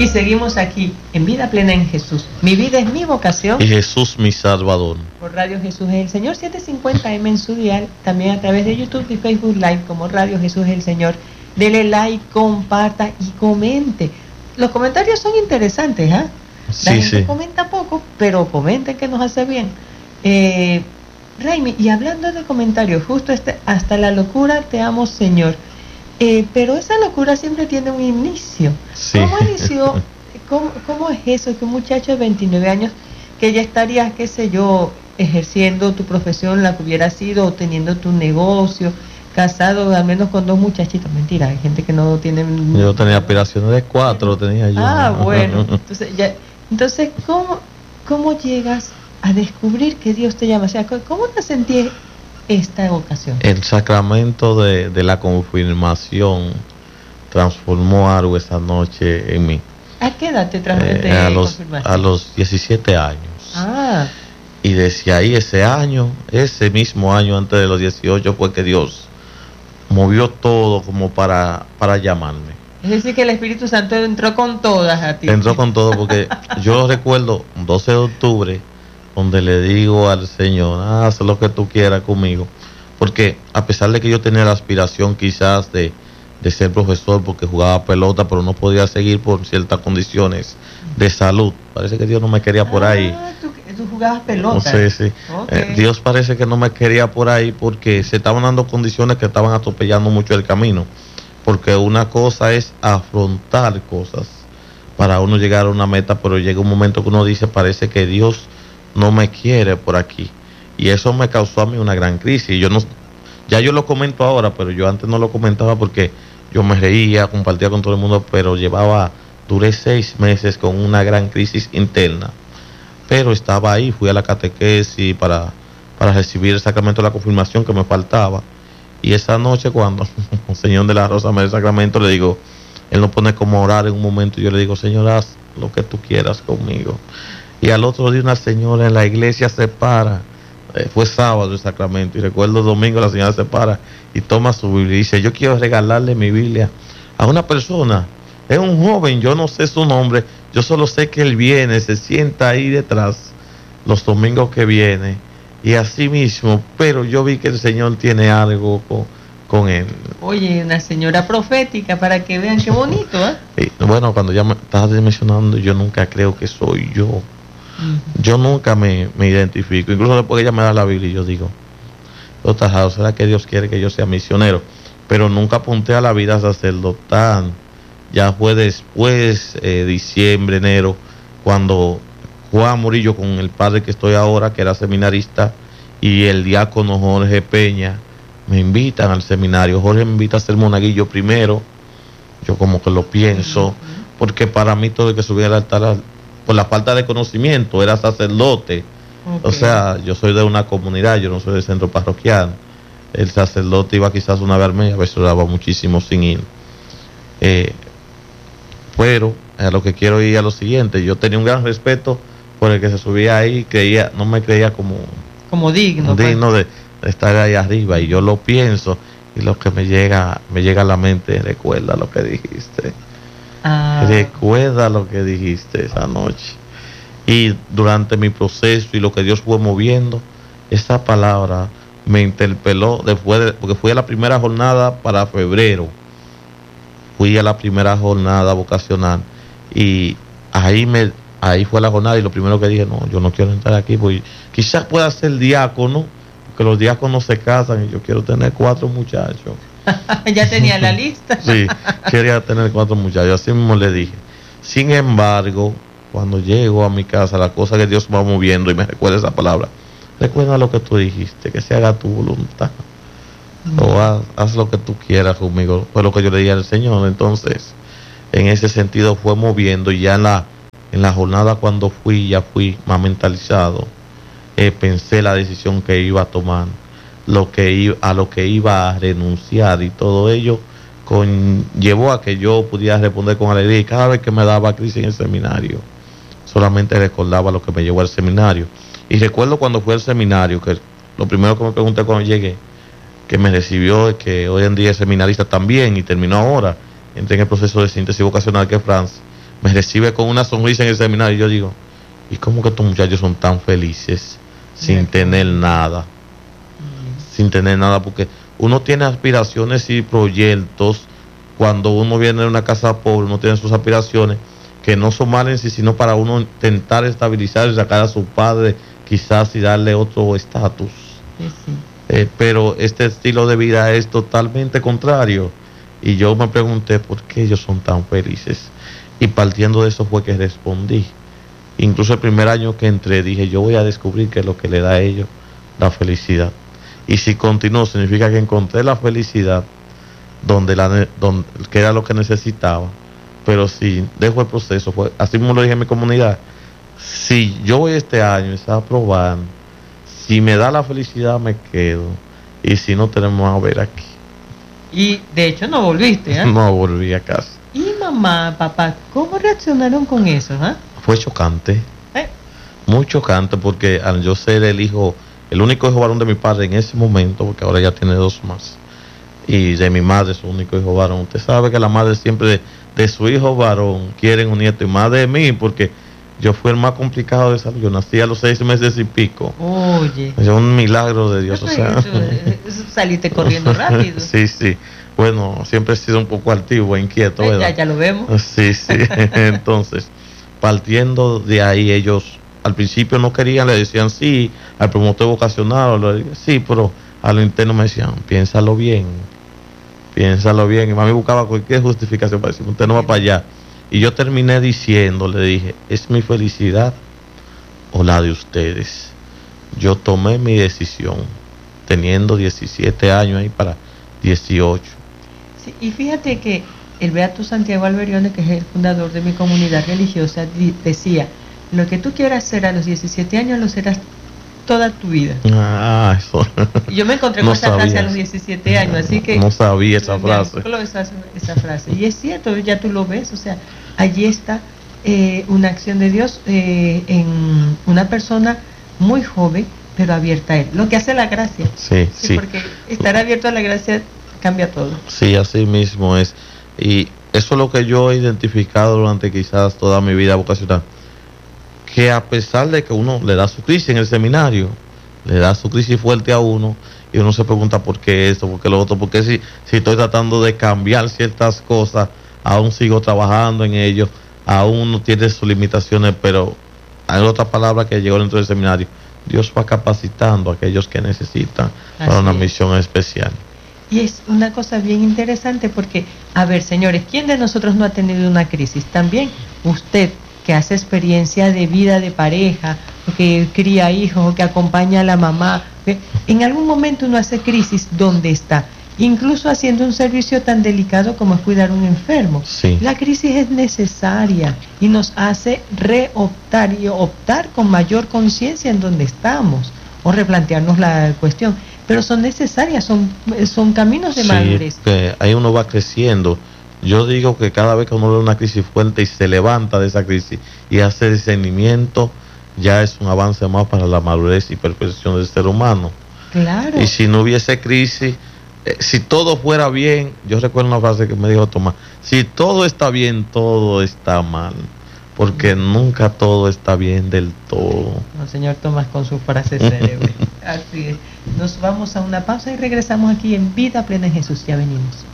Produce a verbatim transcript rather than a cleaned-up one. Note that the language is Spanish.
Y seguimos aquí, en Vida Plena en Jesús. Mi vida es mi vocación. Y Jesús mi Salvador. Por Radio Jesús es el Señor, setecientos cincuenta eme en su dial. También a través de YouTube y Facebook Live como Radio Jesús es el Señor. Dele like, comparta y comente. Los comentarios son interesantes, ¿ah? ¿eh? La Sí, gente sí. comenta poco, pero comenten que nos hace bien. Eh, Raimi, y hablando de comentarios, justo este, hasta la locura te amo, Señor. Eh, pero esa locura siempre tiene un inicio. Sí. ¿Cómo inició? ¿Cómo, ¿Cómo es eso que un muchacho de veintinueve años, que ya estarías, qué sé yo, ejerciendo tu profesión, la que hubiera sido, o teniendo tu negocio, casado al menos con dos muchachitos? Mentira, hay gente que no tiene... Yo tenía aspiraciones de cuatro, tenía yo. Ah, bueno. Entonces, ya, entonces ¿cómo, ¿cómo llegas a descubrir que Dios te llama? O sea, ¿cómo te sentí esta vocación? El sacramento de, de la confirmación transformó algo esa noche en mí. ¿A qué edad te transformaste? Eh, a, los, a los diecisiete años. Ah. Y desde ahí, ese año, ese mismo año antes de los dieciocho, fue que Dios movió todo como para, para llamarme. Es decir, que el Espíritu Santo entró con todas a ti. Entró con todo, porque yo recuerdo doce de octubre, donde le digo al Señor, ah, haz lo que tú quieras conmigo. Porque a pesar de que yo tenía la aspiración quizás de, de ser profesor, porque jugaba pelota, pero no podía seguir por ciertas condiciones de salud. Parece que Dios no me quería por ahí. Ah, tú, tú jugabas pelota. No sé, sí. Okay. Eh, Dios parece que no me quería por ahí porque se estaban dando condiciones que estaban atropellando mucho el camino. Porque una cosa es afrontar cosas para uno llegar a una meta, pero llega un momento que uno dice, parece que Dios no me quiere por aquí. Y eso me causó a mí una gran crisis. Yo no, ya yo lo comento ahora, pero yo antes no lo comentaba porque yo me reía, compartía con todo el mundo, pero llevaba, duré seis meses con una gran crisis interna. Pero estaba ahí, fui a la catequesis para, para recibir el sacramento de la confirmación que me faltaba. Y esa noche cuando el Señor de la Rosa me da el sacramento, le digo, Él nos pone como orar en un momento, y yo le digo, Señor, haz lo que tú quieras conmigo. Y al otro día una señora en la iglesia se para, eh, fue sábado el sacramento, y recuerdo el domingo la señora se para y toma su Biblia y dice, yo quiero regalarle mi Biblia a una persona, es un joven, yo no sé su nombre, yo solo sé que él viene, se sienta ahí detrás los domingos que viene, y así mismo, pero yo vi que el Señor tiene algo con, con él. Oye, una señora profética, para que vean qué bonito, ¿eh? Y, bueno, cuando ya me estás mencionando, yo nunca creo que soy yo. Uh-huh. Yo nunca me, me identifico. Incluso después que ella me da la Biblia, yo digo, otra, ¿será que Dios quiere que yo sea misionero? Pero nunca apunté a la vida sacerdotal. Ya fue después, eh, diciembre, enero, cuando Juan Murillo, con el padre que estoy ahora, que era seminarista, y el diácono Jorge Peña, me invitan al seminario. Jorge me invita a ser monaguillo primero. Yo como que lo pienso, porque para mí todo el que subía al altar, por la falta de conocimiento, era sacerdote. Okay. O sea, yo soy de una comunidad, yo no soy del centro parroquial. El sacerdote iba quizás una vez al mes, a veces oraba muchísimo sin ir. Eh, pero a lo que quiero ir a lo siguiente, yo tenía un gran respeto por el que se subía ahí, creía, no me creía como, como digno, digno pues. de, de estar ahí arriba, y yo lo pienso, y lo que me llega, me llega a la mente, recuerda lo que dijiste. Ah. Recuerda lo que dijiste esa noche. Y durante mi proceso y lo que Dios fue moviendo, esa palabra me interpeló después de, porque fui a la primera jornada para febrero. Fui a la primera jornada vocacional y ahí me ahí fue la jornada, y lo primero que dije, no, yo no quiero entrar aquí, porque quizás pueda ser diácono, porque los diáconos se casan y yo quiero tener cuatro muchachos. Ya tenía la lista. Sí, quería tener cuatro muchachos, así mismo le dije. Sin embargo, cuando llego a mi casa, la cosa que Dios va moviendo, y me recuerda esa palabra, recuerda lo que tú dijiste, que se haga tu voluntad. Mm. O haz, haz lo que tú quieras conmigo, fue lo que yo le dije al Señor. Entonces, en ese sentido fue moviendo, y ya en la, en la jornada cuando fui, ya fui más mentalizado, eh, pensé la decisión que iba a tomar, lo que iba, a lo que iba a renunciar, y todo ello conllevó a que yo pudiera responder con alegría, y cada vez que me daba crisis en el seminario, solamente recordaba lo que me llevó al seminario. Y recuerdo cuando fui al seminario, que lo primero que me pregunté cuando llegué, que me recibió, es que hoy en día es seminarista también, y terminó ahora, entré en el proceso de síntesis vocacional, que es Francia, me recibe con una sonrisa en el seminario y yo digo, ¿y cómo que estos muchachos son tan felices sin tener nada? Sin tener nada, porque uno tiene aspiraciones y proyectos. Cuando uno viene de una casa pobre, uno tiene sus aspiraciones que no son malas en sí, sino para uno intentar estabilizar y sacar a su padre quizás y darle otro estatus. Sí, sí. Eh, pero este estilo de vida es totalmente contrario. Y yo me pregunté por qué ellos son tan felices. Y partiendo de eso fue que respondí. Incluso el primer año que entré dije, yo voy a descubrir qué es lo que le da a ellos la felicidad. Y si continúo, significa que encontré la felicidad donde, la, donde que era lo que necesitaba. Pero si dejo el proceso, pues, así como lo dije en mi comunidad, si yo voy este año a probar, si me da la felicidad me quedo, y si no, tenemos a ver aquí. Y de hecho no volviste, ¿eh? No volví a casa. ¿Y mamá, papá, cómo reaccionaron con eso? ¿eh? Fue chocante, ¿Eh? muy chocante, porque al yo ser el hijo, el único hijo varón de mi padre en ese momento, porque ahora ya tiene dos más, y de mi madre, su único hijo varón. Usted sabe que la madre siempre de, de su hijo varón quieren un nieto, y más de mí, porque yo fui el más complicado de salud. Yo nací a los seis meses y pico. Oye. Es un milagro de Dios. O sea, saliste corriendo rápido. Sí, sí. Bueno, siempre he sido un poco altivo, inquieto. Eh, ya, ya lo vemos. Sí, sí. Entonces, partiendo de ahí, ellos al principio no querían, le decían sí, al promotor vocacional, le decían, sí, pero a lo interno me decían, piénsalo bien, piénsalo bien. Y mami buscaba cualquier justificación para decir, usted no va para allá. Y yo terminé diciendo, le dije, ¿es mi felicidad o la de ustedes? Yo tomé mi decisión, teniendo diecisiete años ahí para dieciocho. Sí, y fíjate que el Beato Santiago Alberione, que es el fundador de mi comunidad religiosa, decía, lo que tú quieras hacer a los diecisiete años lo serás toda tu vida. Ah, eso. Y yo me encontré no con esa frase a los diecisiete años, así que... No sabía esa frase. Esa, esa frase. Y es cierto, ya tú lo ves, o sea, allí está eh, una acción de Dios eh, en una persona muy joven, pero abierta a Él. Lo que hace la gracia. Sí, sí. sí. Porque estar abierto a la gracia cambia todo. Sí, así mismo es. Y eso es lo que yo he identificado durante quizás toda mi vida vocacional. Que a pesar de que uno le da su crisis en el seminario, le da su crisis fuerte a uno, y uno se pregunta por qué esto, por qué lo otro, por qué si, si estoy tratando de cambiar ciertas cosas, aún sigo trabajando en ello, aún no tiene sus limitaciones, pero hay otra palabra que llegó dentro del seminario, Dios va capacitando a aquellos que necesitan Así para una es. misión especial. Y es una cosa bien interesante porque, a ver, señores, ¿quién de nosotros no ha tenido una crisis? También usted, que hace experiencia de vida de pareja, o que cría hijos, o que acompaña a la mamá, ¿ve? En algún momento uno hace crisis donde está, incluso haciendo un servicio tan delicado como es cuidar a un enfermo. Sí. La crisis es necesaria y nos hace reoptar y optar con mayor conciencia en donde estamos, o replantearnos la cuestión, pero son necesarias, son, son caminos de sí, madurez. Que ahí uno va creciendo. Yo digo que cada vez que uno ve una crisis fuerte y se levanta de esa crisis y hace discernimiento, ya es un avance más para la madurez y perfección del ser humano. Claro. Y si no hubiese crisis, eh, si todo fuera bien, yo recuerdo una frase que me dijo Tomás, si todo está bien, todo está mal, porque mm. nunca todo está bien del todo. No, señor Tomás, con su frase célebre. Así es. Nos vamos a una pausa y regresamos aquí en Vida Plena en Jesús. Ya venimos.